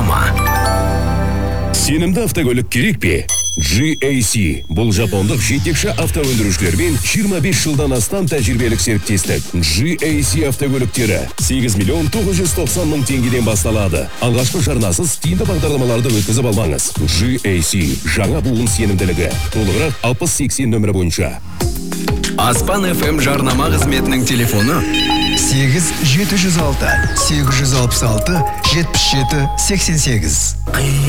жарнама. Сенімді автокөлік керек пе? GAC бұл жапондық жетекші автоөндірушілермен 25 жылдан астам тәжірибелік серіктестік. GAC автокөліктері 8 миллион 990 мың теңгеден басталады. Алғашқы жарнасыз тиімді бағдарламаларды өткізіп алмаңыз. GAC жаңа буын сенімділігі. Толығырақ 6080 нөмірі бойынша. Аспан FM жарнама қызметінің телефоны 8 706 866 77 88.